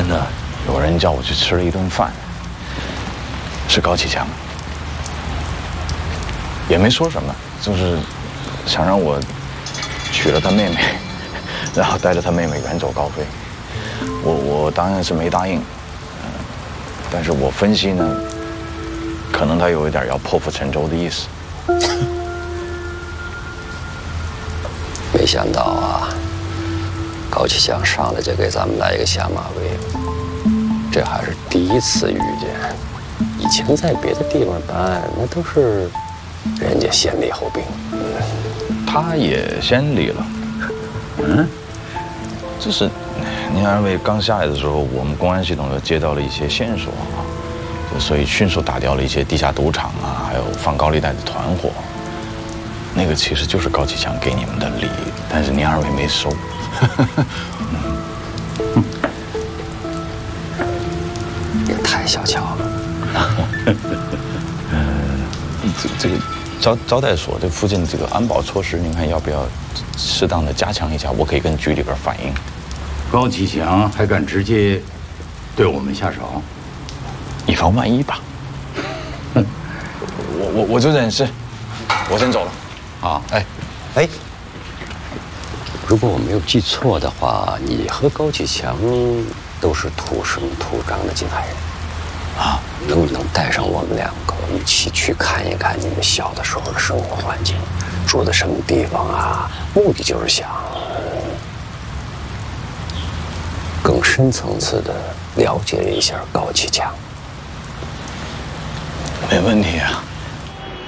的？ 有人叫我去吃了一顿饭，是高启强，也没说什么，就是想让我娶了他妹妹，然后带着他妹妹远走高飞。我当然是没答应，但是我分析呢，可能他有一点要破釜沉舟的意思。 没想到啊，高启强上来就给咱们来一个下马威，这还是第一次遇见。以前在别的地方办，那都是人家先礼后兵。 他也先礼了。就是您二位刚下来的时候，我们公安系统就接到了一些线索啊，所以迅速打掉了一些地下赌场啊，还有放高利贷的团伙。那个其实就是高启强给你们的礼，但是您二位没收。 也太小瞧了。 这个招待所这附近这个安保措施，您看要不要适当的加强一下？我可以跟局里边反映。 高启强还敢直接对我们下手， 以防万一吧。我就忍事，我先走了。 啊， 哎，如果我没有记错的话，你和高启强都是土生土长的静海人啊，能不能带上我们两个一起去看一看你们小的时候的生活环境，住的什么地方啊？目的就是想更深层次的了解一下高启强。 没问题啊。